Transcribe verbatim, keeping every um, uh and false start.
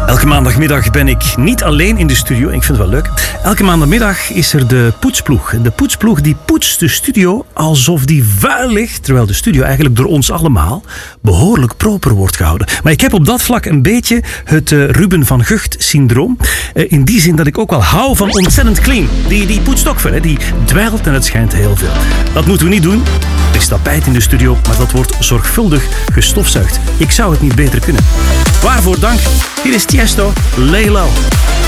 Elke maandagmiddag ben ik niet alleen in de studio. Ik vind het wel leuk. Elke maandagmiddag is er de poetsploeg. De poetsploeg die poetst de studio alsof die vuil ligt. Terwijl de studio eigenlijk door ons allemaal behoorlijk proper wordt gehouden. Maar ik heb op dat vlak een beetje het uh, Ruben van Gucht-syndroom. Uh, in die zin dat ik ook wel hou van ontzettend clean. Die, die poetst ook veel. Hè? Die dwijlt en het schijnt heel veel. Dat moeten we niet doen. Er is tapijt in de studio, maar dat wordt zorgvuldig gestofzuigd. Ik zou het niet beter kunnen. Waarvoor dank. Hier is Tiesto, Lay Low.